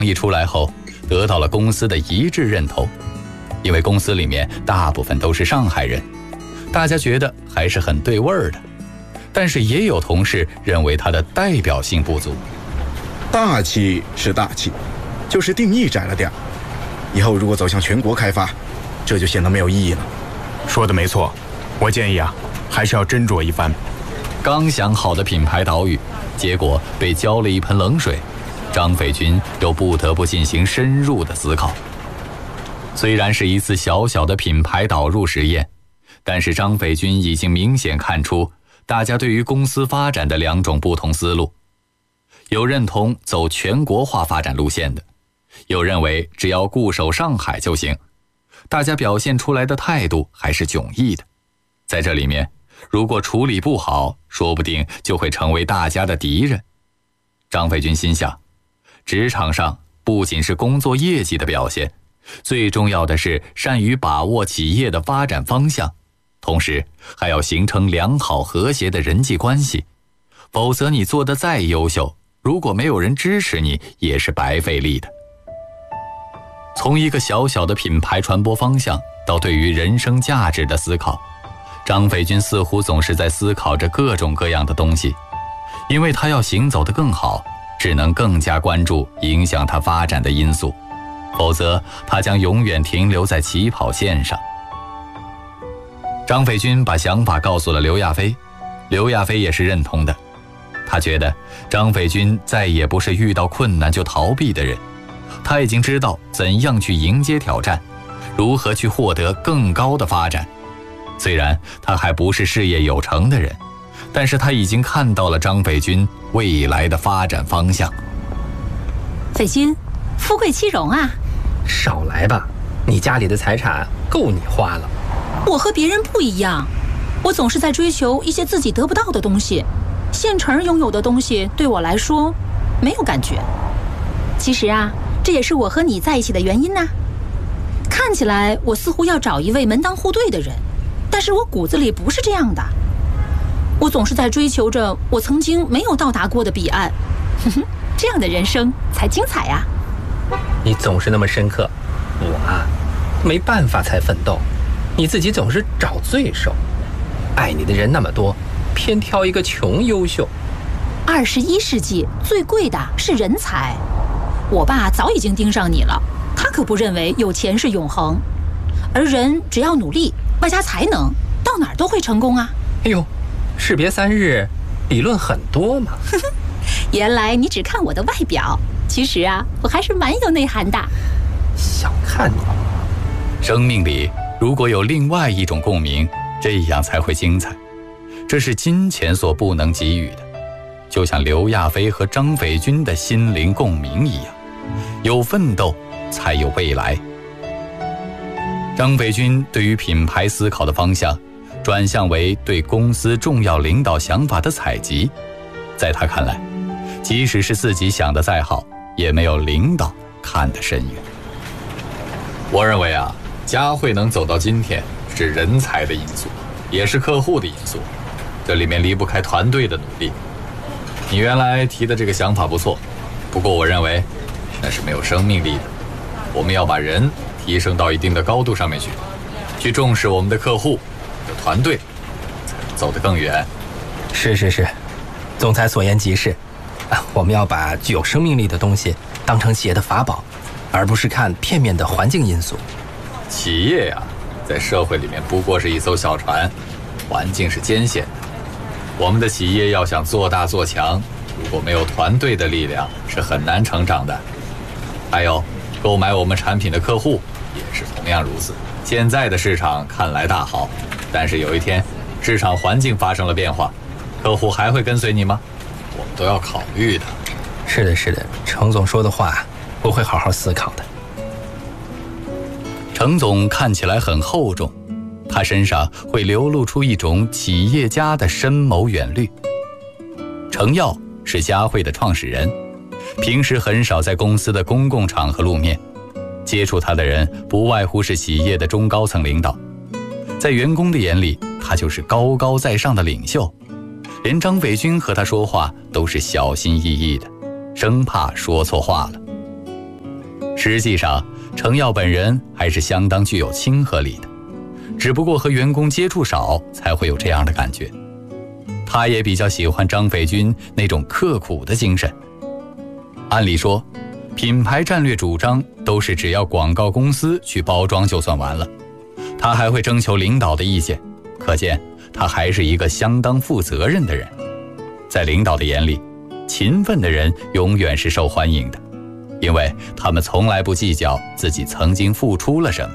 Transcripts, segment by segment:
一出来后，得到了公司的一致认同，因为公司里面大部分都是上海人，大家觉得还是很对味儿的。但是也有同事认为它的代表性不足。 大气是大气，就是定义窄了点，以后如果走向全国开发，这就显得没有意义了。 说的没错，我建议啊，还是要斟酌一番。 刚想好的品牌岛屿，结果被浇了一盆冷水，张斐军又不得不进行深入的思考。虽然是一次小小的品牌导入实验，但是张斐军已经明显看出大家对于公司发展的两种不同思路。有认同走全国化发展路线的，有认为只要固守上海就行，大家表现出来的态度还是迥异的。在这里面，如果处理不好，说不定就会成为大家的敌人。张斐军心想，职场上不仅是工作业绩的表现，最重要的是善于把握企业的发展方向，同时还要形成良好和谐的人际关系，否则你做得再优秀，如果没有人支持你，也是白费力的。从一个小小的品牌传播方向到对于人生价值的思考，张斐军似乎总是在思考着各种各样的东西，因为他要行走得更好，只能更加关注影响他发展的因素，否则他将永远停留在起跑线上。张斐军把想法告诉了刘亚飞，刘亚飞也是认同的。他觉得张斐军再也不是遇到困难就逃避的人，他已经知道怎样去迎接挑战，如何去获得更高的发展。虽然他还不是事业有成的人，但是他已经看到了张斐军未来的发展方向。 斐军，富贵妻荣啊！ 少来吧，你家里的财产够你花了。 我和别人不一样，我总是在追求一些自己得不到的东西，现成拥有的东西对我来说没有感觉。其实啊，这也是我和你在一起的原因呐。看起来我似乎要找一位门当户对的人，但是我骨子里不是这样的。我总是在追求着我曾经没有到达过的彼岸，这样的人生才精彩呀。 你总是那么深刻，我啊，没办法才奋斗，你自己总是找罪受。爱你的人那么多，偏挑一个穷优秀。 21世纪最贵的是人才，我爸早已经盯上你了，他可不认为有钱是永恒，而人只要努力，外加才能，到哪儿都会成功啊。 哎呦，士别三日，理论很多嘛。 原来你只看我的外表，其实啊，我还是蛮有内涵的。 小看你。 生命里如果有另外一种共鸣，这样才会精彩。这是金钱所不能给予的，就像刘亚飞和张斐军的心灵共鸣一样，有奋斗才有未来。张斐军对于品牌思考的方向转向为对公司重要领导想法的采集。在他看来，即使是自己想的再好，也没有领导看得深远。我认为啊，佳慧能走到今天是人才的因素，也是客户的因素，这里面离不开团队的努力。你原来提的这个想法不错，不过我认为那是没有生命力的。我们要把人提升到一定的高度上面去重视我们的客户的团队，才能走得更远。 是，总裁所言极是啊，我们要把具有生命力的东西当成企业的法宝，而不是看片面的环境因素。 企业呀，在社会里面不过是一艘小船，环境是艰险的。我们的企业要想做大做强，如果没有团队的力量，是很难成长的。还有，购买我们产品的客户也是同样如此。现在的市场看来大好，但是有一天市场环境发生了变化，客户还会跟随你吗？我们都要考虑的。 是的，程总说的话我会好好思考的。 程总看起来很厚重，他身上会流露出一种企业家的深谋远虑。程耀是佳慧的创始人，平时很少在公司的公共场合露面，接触他的人不外乎是企业的中高层领导。在员工的眼里，他就是高高在上的领袖，连张斐军和他说话都是小心翼翼的，生怕说错话了。 实际上，程耀本人还是相当具有亲和力的，只不过和员工接触少，才会有这样的感觉。他也比较喜欢张斐军那种刻苦的精神。按理说，品牌战略主张都是只要广告公司去包装就算完了，他还会征求领导的意见，可见他还是一个相当负责任的人。在领导的眼里，勤奋的人永远是受欢迎的，因为他们从来不计较自己曾经付出了什么。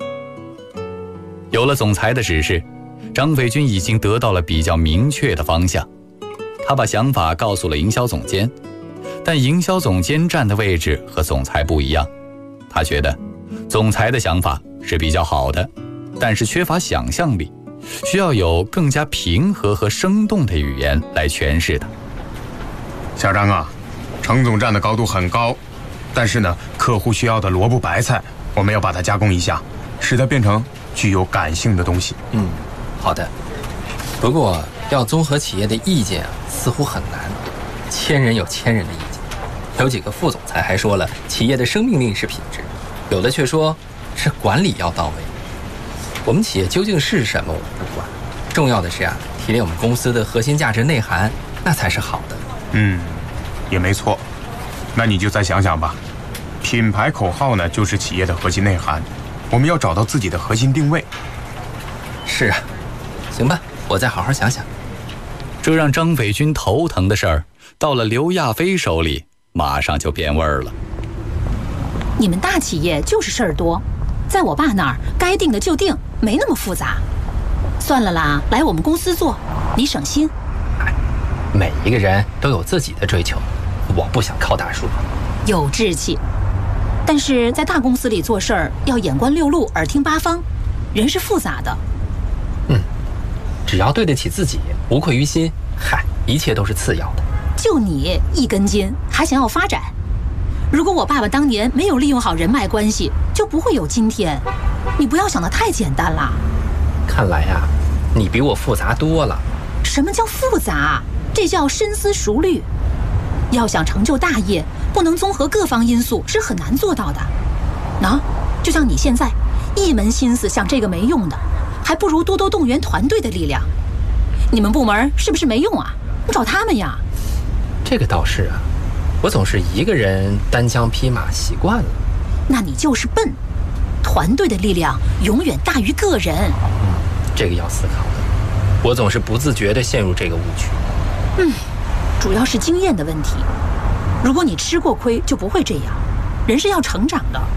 有了总裁的指示，张斐军已经得到了比较明确的方向。他把想法告诉了营销总监，但营销总监站的位置和总裁不一样。他觉得总裁的想法是比较好的，但是缺乏想象力，需要有更加平和和生动的语言来诠释它。 小张啊，程总站的高度很高，但是呢，客户需要的萝卜白菜，我们要把它加工一下，使它变成具有感性的东西。 好的。不过要综合企业的意见似乎很难，千人有千人的意见。有几个副总裁还说了，企业的生命力是品质，有的却说是管理要到位。我们企业究竟是什么我们不管，重要的是提炼我们公司的核心价值内涵，那才是好的。 也没错。那你就再想想吧，品牌口号呢就是企业的核心内涵，我们要找到自己的核心定位。 是啊，行吧，我再好好想想。 这让张斐军头疼的事儿，到了刘亚飞手里，马上就变味儿了。 你们大企业就是事儿多，在我爸那儿该定的就定，没那么复杂。算了啦，来我们公司做，你省心。 每一个人都有自己的追求，我不想靠大树。 有志气，但是在大公司里做事儿要眼观六路，耳听八方，人是复杂的。 只要对得起自己，无愧于心，一切都是次要的。 就你一根筋，还想要发展？如果我爸爸当年没有利用好人脉关系，就不会有今天。你不要想得太简单了。 看来你比我复杂多了。 什么叫复杂？这叫深思熟虑。要想成就大业，不能综合各方因素是很难做到的。就像你现在一门心思想这个没用的，还不如多多动员团队的力量。你们部门是不是没用啊？你找他们呀。 这个倒是我总是一个人单枪匹马习惯了。 那你就是笨。团队的力量永远大于个人。 这个要思考的。我总是不自觉地陷入这个误区。 主要是经验的问题。如果你吃过亏，就不会这样。人是要成长的。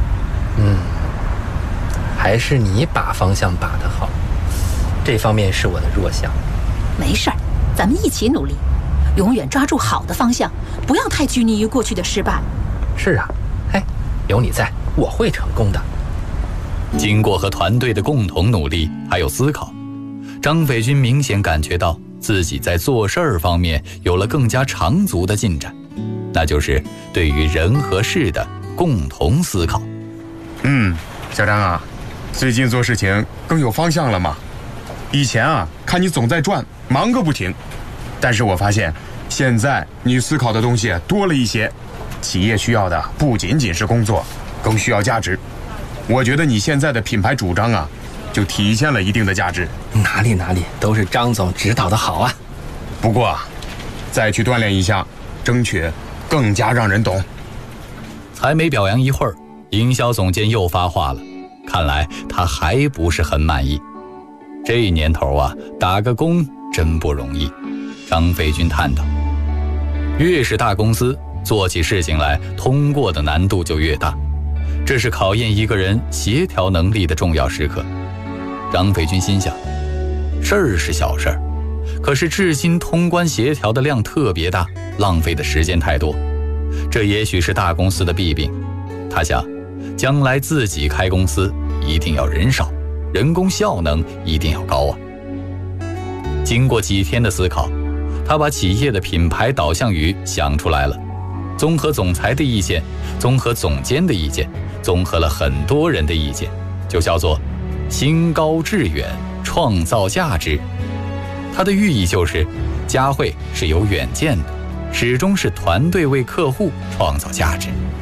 还是你把方向把得好，这方面是我的弱项。 没事儿，咱们一起努力，永远抓住好的方向，不要太拘泥于过去的失败。 是有你在，我会成功的。 经过和团队的共同努力还有思考，张斐军明显感觉到自己在做事儿方面有了更加长足的进展，那就是对于人和事的共同思考。 小张最近做事情更有方向了吗？以前看你总在转，忙个不停，但是我发现现在你思考的东西多了一些。企业需要的不仅仅是工作，更需要价值。我觉得你现在的品牌主张就体现了一定的价值。 哪里都是张总指导的好不过再去锻炼一下，争取更加让人懂。 才没表扬一会儿，营销总监又发话了，看来他还不是很满意。这年头打个工真不容易。张斐军叹道，越是大公司，做起事情来通过的难度就越大，这是考验一个人协调能力的重要时刻。张斐军心想，事儿是小事儿，可是至今通关协调的量特别大，浪费的时间太多，这也许是大公司的弊病。他想，将来自己开公司一定要人少，人工效能一定要高经过几天的思考，他把企业的品牌导向语想出来了，综合总裁的意见，综合总监的意见，综合了很多人的意见，就叫做心高志远，创造价值。它的寓意就是佳慧是有远见的，始终是团队为客户创造价值。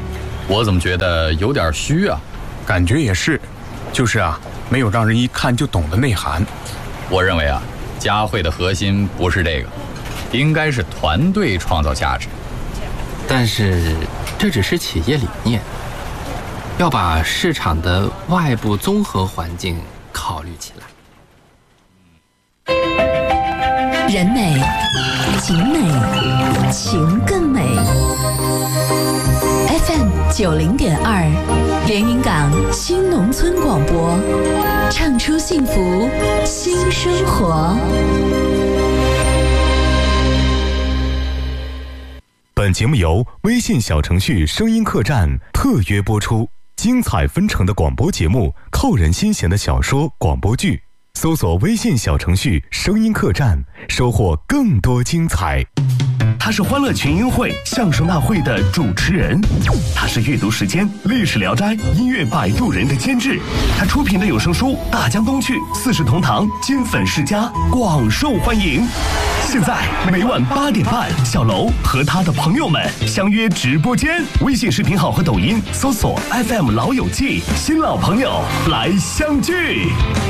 我怎么觉得有点虚啊？ 感觉也是，就是啊，没有让人一看就懂的内涵。 我认为啊，佳慧的核心不是这个，应该是团队创造价值。 但是这只是企业理念，要把市场的外部综合环境考虑起来。 人美景美，情更美。FM 90.2，连云港新农村广播，唱出幸福新生活。 本节目由微信小程序声音客栈特约播出，精彩纷呈的广播节目，扣人心弦的小说、广播剧。搜索微信小程序声音客栈，收获更多精彩。 他是欢乐群英会相声大会的主持人，他是阅读时间历史聊斋音乐摆渡人的监制，他出品的有声书《大江东去》四世同堂金粉世家广受欢迎。现在每晚8点半，小楼和他的朋友们相约直播间，微信视频号和抖音搜索 FM 老友记，新老朋友来相聚。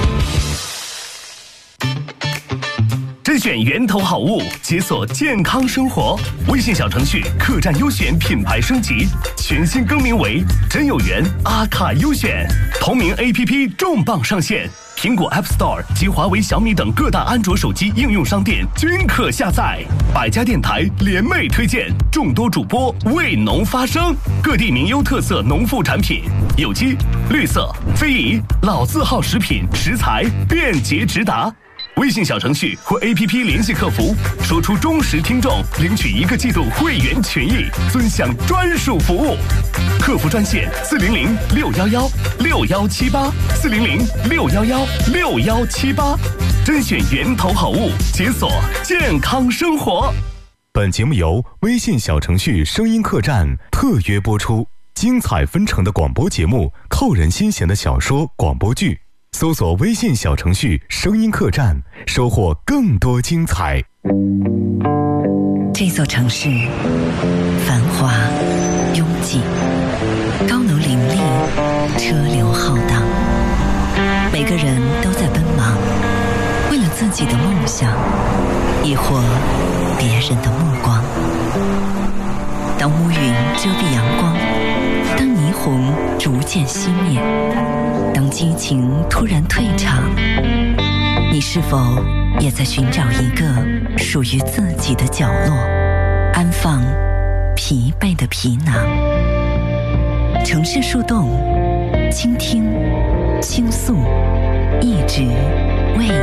甄选源头好物，解锁健康生活。微信小程序客栈优选品牌升级，全新更名为真有缘阿卡优选。同名 APP 重磅上线，苹果 App Store 及华为、小米等各大安卓手机应用商店均可下载。百家电台联袂推荐，众多主播为农发声，各地名优特色农副产品，有机、绿色、非遗、老字号食品食材便捷直达。微信小程序或 APP 联系客服，说出忠实听众，领取1个季度会员权益，尊享专属服务。客服专线400-611-6178，400-611-6178，甄选源头好物，解锁健康生活。 本节目由微信小程序声音客栈特约播出，精彩纷呈的广播节目，扣人心弦的小说、广播剧。搜索微信小程序声音客栈，收获更多精彩。 这座城市繁华拥挤，高楼林立，车流浩荡，每个人都在奔忙，为了自己的梦想，亦或别人的目光。当乌云遮蔽阳光，当霓虹逐渐熄灭，当激情突然退场，你是否也在寻找一个属于自己的角落，安放疲惫的皮囊？城市树洞，倾听，倾诉，一直为